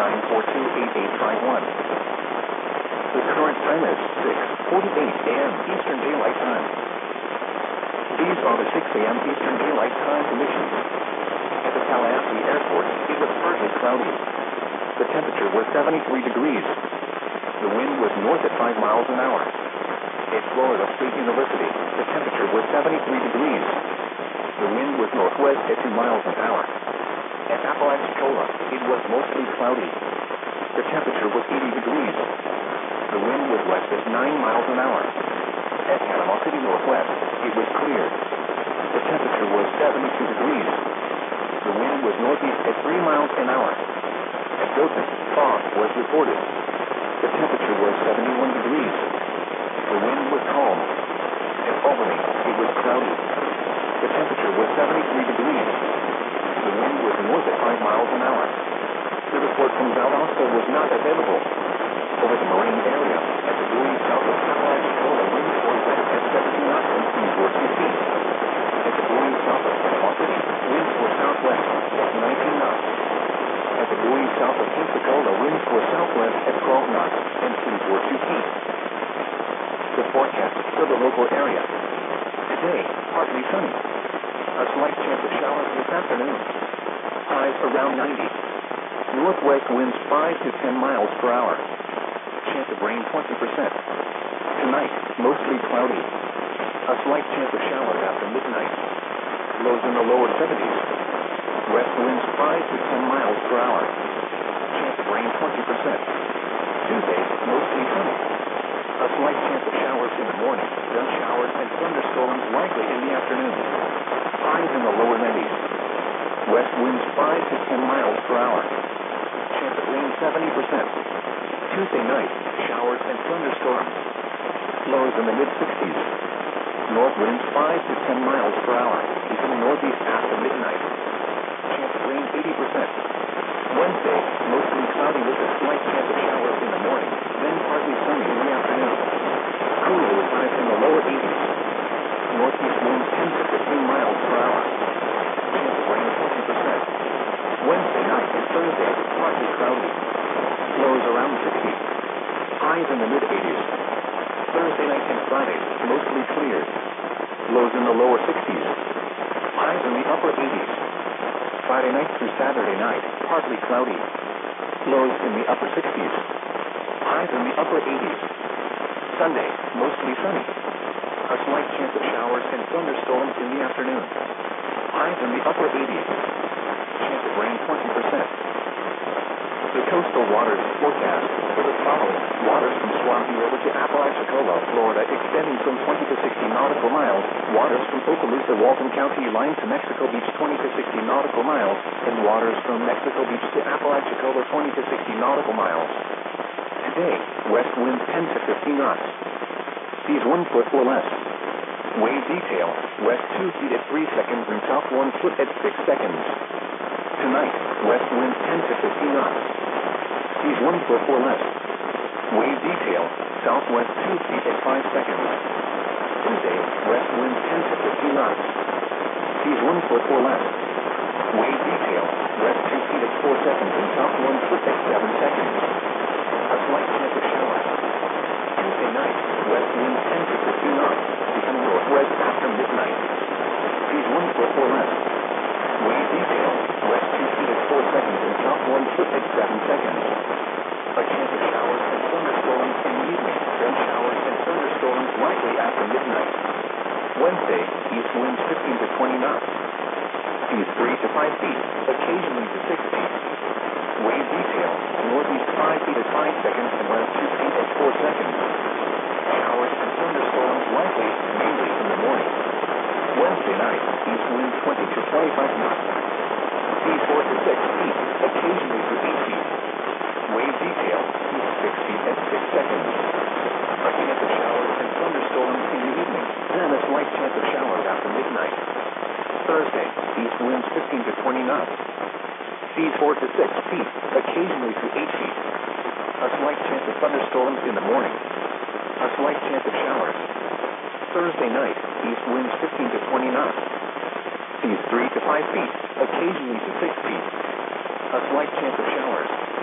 942-8851. The current time is 6:48 a.m. Eastern Daylight Time. These are the 6 a.m. Eastern Daylight Time conditions. At the Tallahassee Airport, it was partly cloudy. The temperature was 73 degrees. The wind was north at 5 miles an hour. At Florida State University, the temperature was 73 degrees. The wind was northwest at 2 miles an hour. At Apalachicola, it was mostly cloudy. The temperature was 80 degrees. The wind was west at 9 miles an hour. At Panama City Northwest, it was clear. The temperature was 72 degrees. The wind was northeast at 3 miles an hour. At Dothan, fog was reported. The temperature was 71 degrees. The wind was calm. At Albany, it was cloudy. The temperature was 73 degrees. The wind was north at 5 miles an hour. The report from Valdosta was not available. Over the marine area, at the buoy south of Apalachicola, winds were west at 17 knots and seas were 2 feet. At the buoy south of Panama City, winds were southwest at 19 knots. At the buoy south of Pensacola, winds were southwest at 12 knots and seas were 2 feet. The forecast for the local area. Today, partly sunny. A slight chance of showers this afternoon. Highs around 90. Northwest winds 5 to 10 miles per hour. Chance of rain 20%. Tonight, mostly cloudy. A slight chance of showers after midnight. Lows in the lower 70s. West winds 5 to 10 miles per hour. Chance of rain 20%. Tuesday, mostly sunny. A slight chance of showers in the morning, then showers and thunderstorms likely in the afternoon. Highs in the lower 90s. West winds 5 to 10 miles per hour. Chance of rain 70%. Tuesday night, showers and thunderstorms. Lows in the mid-60s. North winds 5 to 10 miles per hour, becoming northeast after midnight. Chance of rain 80%. Wednesday, mostly cloudy with a slight chance of showers in the morning, then partly sunny in the afternoon. Cooler with highs in the lower 80s. Northeast winds 10 to 15 miles per hour. Chance of rain 20%. Wednesday night and Thursday, partly cloudy. Lows around 60. Highs in the mid-80s. Thursday night and Friday, mostly clear. Lows in the lower 60s. Highs in the upper 80s. Friday night through Saturday night, partly cloudy. Lows in the upper 60s. Highs in the upper 80s. Sunday, mostly sunny. A slight chance of showers and thunderstorms in the afternoon. Highs in the upper 80s. Chance of rain 20%. The coastal waters forecast for the following: waters from Swampy River to Apalachicola, Florida, extending from 20 to 60 nautical miles. Waters from Okaloosa, Walton County, line to Mexico Beach, 20 to 60 nautical miles. And waters from Mexico Beach to Apalachicola, 20 to 60 nautical miles. Today, west winds 10 to 15 knots. Seas 1 foot or less. Wave detail: west 2 feet at 3 seconds and south 1 foot at 6 seconds. Tonight, west winds 10 to 15 knots. Seas 1 foot or less. Wave detail: southwest 2 feet at 5 seconds. Tuesday, west winds 10 to 15 knots. Seas 1 foot or less. Wave detail: west 2 feet at 4 seconds and south 1 foot at 7 seconds. A slight chance of showers. Tuesday night, west winds 10 to 15 knots, becoming northwest after midnight. Seas 1 foot or less. Wave detail: west 2 feet at 4 seconds and south 1 foot at 7 seconds. A chance of showers and thunderstorms in the evening, then showers and thunderstorms likely after midnight. Wednesday, east winds 15 to 20 knots. Seas 3 to 5 feet, occasionally to 6 feet. Wave detail: northeast 5 feet at 5 seconds and west 2 feet at 4 seconds. Showers and thunderstorms likely, mainly in the morning. Wednesday night, east winds 20 to 25 knots. Seas 4 to 6 feet, occasionally to 8 feet. Wave detail: east 6 feet at 6 seconds. A chance of showers and thunderstorms in the evening, then a slight chance of showers after midnight. Thursday, east winds 15 to 20 knots. Seas 4 to 6 feet, occasionally to 8 feet. A slight chance of thunderstorms in the morning. A slight chance of showers. Thursday night, east winds 15 to 20 knots. Seas 3 to 5 feet, occasionally to 6 feet. A slight chance of showers.